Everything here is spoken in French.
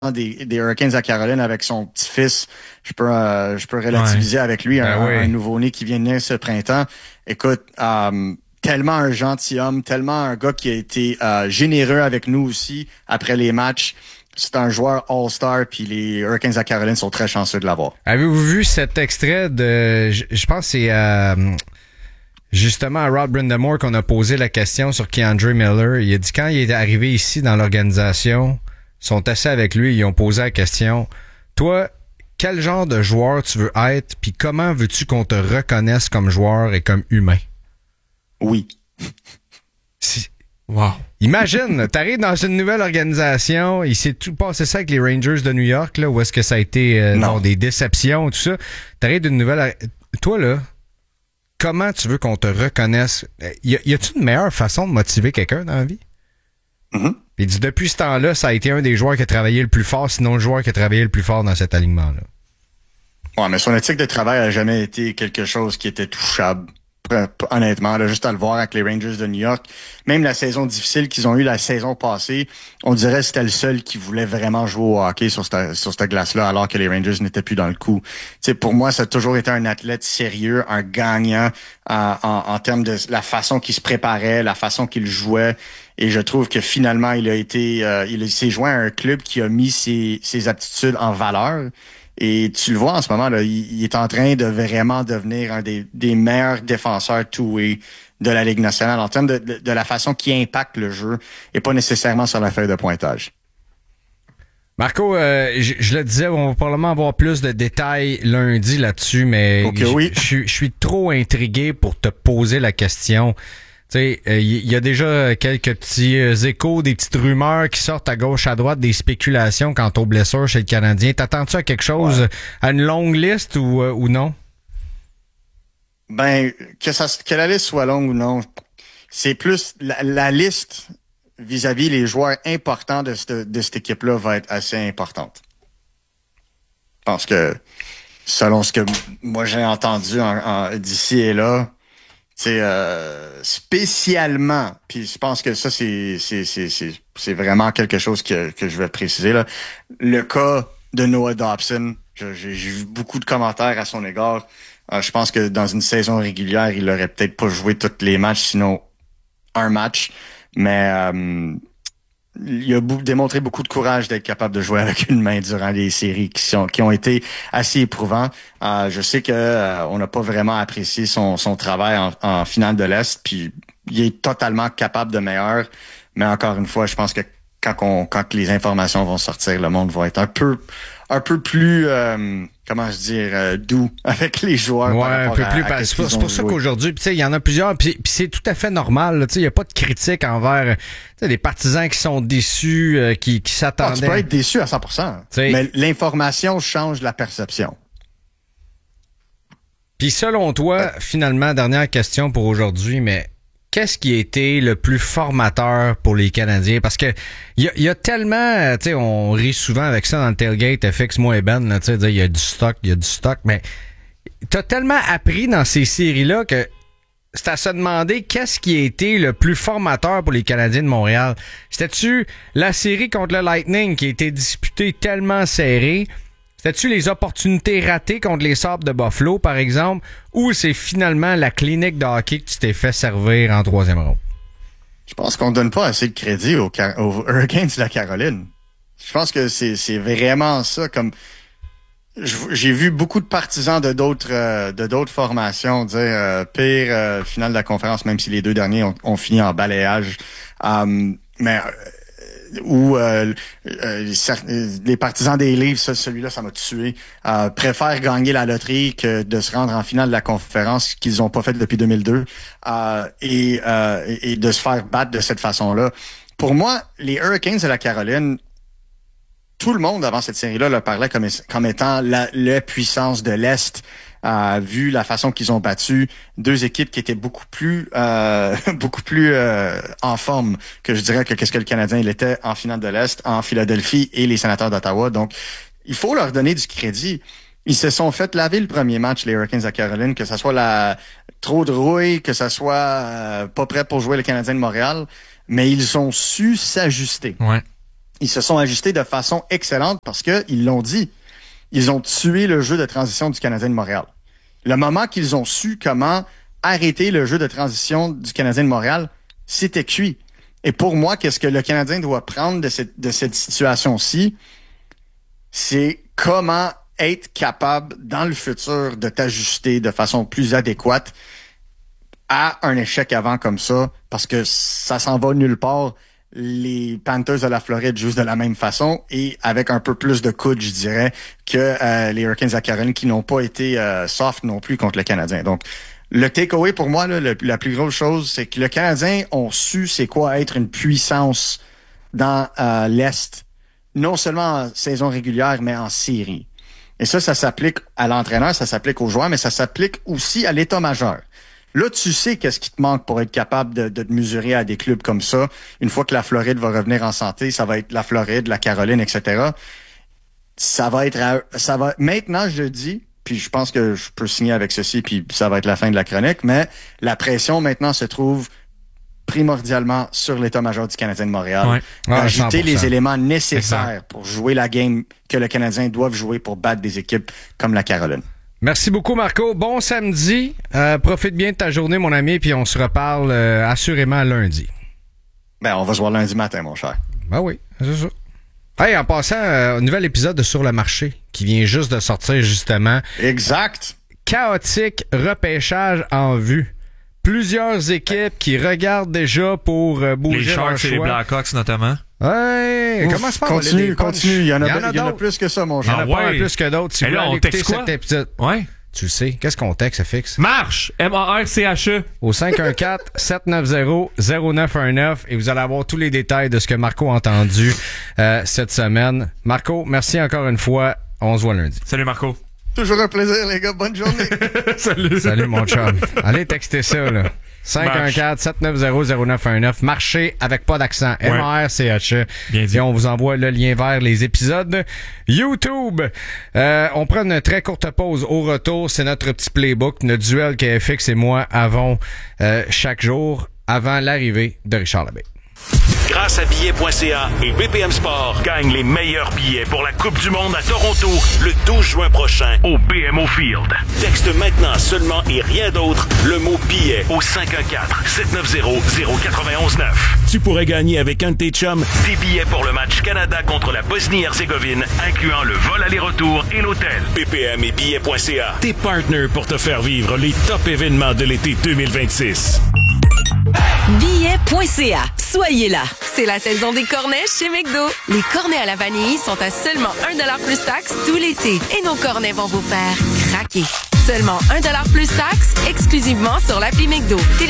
des Hurricanes à Caroline avec son petit-fils. Je peux relativiser avec lui, un nouveau-né qui vient de naître ce printemps. Écoute, tellement un gentilhomme, tellement un gars qui a été généreux avec nous aussi après les matchs. C'est un joueur All-Star, puis les Hurricanes à Caroline sont très chanceux de l'avoir. Avez-vous vu cet extrait de... Je pense que c'est justement à Rod Brind'Amour qu'on a posé la question sur K'Andre Miller. Il a dit quand il est arrivé ici dans l'organisation, ils sont assis avec lui, ils ont posé la question, toi, quel genre de joueur tu veux être, puis comment veux-tu qu'on te reconnaisse comme joueur et comme humain? Oui. Wow. Imagine, t'arrives dans une nouvelle organisation, il s'est tout passé ça avec les Rangers de New York, là, où est-ce que ça a été des déceptions, tout ça. T'arrives d'une nouvelle... Toi, là, comment tu veux qu'on te reconnaisse? Y a-tu une meilleure façon de motiver quelqu'un dans la vie? Mm-hmm. Il dit, depuis ce temps-là, ça a été un des joueurs qui a travaillé le plus fort, sinon le joueur qui a travaillé le plus fort dans cet alignement-là. Ouais, mais son éthique de travail a jamais été quelque chose qui était touchable. Honnêtement, là, juste à le voir avec les Rangers de New York, même la saison difficile qu'ils ont eue la saison passée, on dirait que c'était le seul qui voulait vraiment jouer au hockey sur cette glace-là, alors que les Rangers n'étaient plus dans le coup. T'sais, pour moi, ça a toujours été un athlète sérieux, un gagnant en termes de la façon qu'il se préparait, la façon qu'il jouait. Et je trouve que finalement, il s'est joint à un club qui a mis ses aptitudes en valeur. Et tu le vois en ce moment, là, il est en train de vraiment devenir un des meilleurs défenseurs two-way de la Ligue nationale en termes de la façon qui impacte le jeu et pas nécessairement sur la feuille de pointage. Marco, je le disais, on va probablement avoir plus de détails lundi là-dessus, mais je suis trop intrigué pour te poser la question. Tu sais, il y a déjà quelques petits échos, des petites rumeurs qui sortent à gauche, à droite, des spéculations quant aux blessures chez le Canadien. T'attends-tu à quelque chose, à une longue liste ou non? Ben, que la liste soit longue ou non, c'est plus la liste vis-à-vis les joueurs importants de cette équipe-là va être assez importante. Je pense que, selon ce que moi j'ai entendu d'ici et là, spécialement, puis je pense que ça c'est vraiment quelque chose que je vais préciser là. Le cas de Noah Dobson, j'ai vu beaucoup de commentaires à son égard. Je pense que dans une saison régulière, il aurait peut-être pas joué tous les matchs, sinon un match, mais il a démontré beaucoup de courage d'être capable de jouer avec une main durant les séries qui ont été assez éprouvants. Je sais que on n'a pas vraiment apprécié son travail en finale de l'Est, puis il est totalement capable de meilleur. Mais encore une fois, je pense que quand les informations vont sortir, le monde va être un peu plus doux avec les joueurs. Ouais, un peu plus. C'est pour ça qu'aujourd'hui, tu sais, il y en a plusieurs, puis c'est tout à fait normal. Tu sais, il y a pas de critique envers des partisans qui sont déçus, qui s'attendaient. Tu peux être déçu à 100%. Mais l'information change la perception. Puis selon toi, finalement, dernière question pour aujourd'hui, mais qu'est-ce qui a été le plus formateur pour les Canadiens? Parce que il y a tellement, tu sais, on rit souvent avec ça dans le tailgate, FX, moi et Ben, tu sais, il y a du stock, mais t'as tellement appris dans ces séries-là que c'est à se demander qu'est-ce qui a été le plus formateur pour les Canadiens de Montréal. C'était-tu la série contre le Lightning qui a été disputée tellement serrée? C'était-tu les opportunités ratées contre les Sabres de Buffalo, par exemple, ou c'est finalement la clinique de hockey que tu t'es fait servir en troisième ronde? Je pense qu'on donne pas assez de crédit aux Hurricanes de la Caroline. Je pense que c'est vraiment ça. Comme j'ai vu beaucoup de partisans de d'autres formations dire pire finale de la conférence, même si les deux derniers ont fini en balayage. Où les partisans des Leafs, celui-là, ça m'a tué, préfèrent gagner la loterie que de se rendre en finale de la conférence qu'ils n'ont pas fait depuis 2002 et de se faire battre de cette façon-là. Pour moi, les Hurricanes de la Caroline, tout le monde avant cette série-là le parlait comme étant la puissance de l'Est. Vu la façon qu'ils ont battu deux équipes qui étaient beaucoup plus en forme que je dirais que qu'est-ce que le Canadien il était en finale de l'Est, en Philadelphie et les Sénateurs d'Ottawa. Donc, il faut leur donner du crédit. Ils se sont fait laver le premier match, les Hurricanes à Caroline, que ça soit trop de rouille, que ça soit pas prêt pour jouer le Canadien de Montréal, mais ils ont su s'ajuster. Ouais. ils se sont ajustés de façon excellente parce que ils l'ont dit. Ils ont tué le jeu de transition du Canadien de Montréal. Le moment qu'ils ont su comment arrêter le jeu de transition du Canadien de Montréal, c'était cuit. Et pour moi, qu'est-ce que le Canadien doit prendre de cette situation-ci? C'est comment être capable, dans le futur, de t'ajuster de façon plus adéquate à un échec avant comme ça, parce que ça s'en va nulle part. Les Panthers de la Floride jouent de la même façon et avec un peu plus de coude, je dirais, que les Hurricanes à Caroline qui n'ont pas été soft non plus contre le Canadien. Donc, le takeaway pour moi, là, la plus grosse chose, c'est que le Canadien ont su c'est quoi être une puissance dans l'Est, non seulement en saison régulière, mais en série. Et ça s'applique à l'entraîneur, ça s'applique aux joueurs, mais ça s'applique aussi à l'état-majeur. Là, tu sais qu'est-ce qui te manque pour être capable de te mesurer à des clubs comme ça. Une fois que la Floride va revenir en santé, ça va être la Floride, la Caroline, etc. Maintenant, je dis, puis je pense que je peux signer avec ceci, puis ça va être la fin de la chronique, mais la pression maintenant se trouve primordialement sur l'état-major du Canadien de Montréal. Ouais. Ajouter 100%. les éléments nécessaires pour jouer la game que le Canadien doit jouer pour battre des équipes comme la Caroline. Merci beaucoup, Marco. Bon samedi. Profite bien de ta journée, mon ami, puis on se reparle assurément lundi. Ben, on va se voir lundi matin, mon cher. Ben oui, c'est ça. Hey, en passant, nouvel épisode de Sur le marché qui vient juste de sortir, justement. Exact. Chaotique repêchage en vue. Plusieurs équipes qui regardent déjà pour bouger Les leur Sharks et les choix. Blackhawks, notamment. Ouais, Ouf, comment se passe? Continue. Il y en a d'autres. plus que ça, mon Il y en cher. a Ah pas ouais. plus que d'autres. Si Et vous là, voulez on écouter texte quoi? cet épisode, Ouais. tu le sais. Qu'est-ce qu'on texte, fixe? Marche! M-A-R-C-H-E. Au 514-790-0919 et vous allez avoir tous les détails de ce que Marco a entendu cette semaine. Marco, merci encore une fois. On se voit lundi. Salut, Marco. Toujours un plaisir, les gars. Bonne journée. Salut. Salut, mon chum. Allez texter ça, là. 514-790-0919. Marché avec pas d'accent. Ouais. M-A-R-C-H-E. Bien dit. Et on vous envoie le lien vers les épisodes YouTube. On prend une très courte pause. Au retour, c'est notre petit playbook, notre duel que FX et moi avons chaque jour avant l'arrivée de Richard Labbé. Grâce à billets.ca et BPM Sport, gagne les meilleurs billets pour la Coupe du Monde à Toronto le 12 juin prochain au BMO Field. Texte maintenant seulement et rien d'autre le mot billet au 514-790-0919. Tu pourrais gagner avec un de tes chums des billets pour le match Canada contre la Bosnie-Herzégovine, incluant le vol aller-retour et l'hôtel. BPM et billets.ca, tes partners pour te faire vivre les top événements de l'été 2026. Billets.ca. Soyez là. C'est la saison des cornets chez McDo. Les cornets à la vanille sont à seulement 1$ plus taxe tout l'été. Et nos cornets vont vous faire craquer. Seulement 1$ plus taxe, exclusivement sur l'appli McDo.